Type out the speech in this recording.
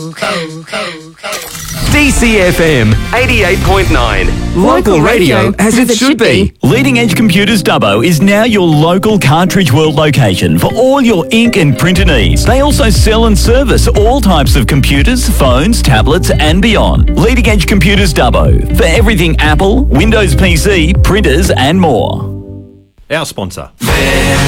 DCFM 88.9. Local radio as it should be. Leading Edge Computers Dubbo is now your local Cartridge World location for all your ink and printer needs. They also sell and service all types of computers, phones, tablets and beyond. Leading Edge Computers Dubbo for everything Apple, Windows PC, printers and more. Our sponsor.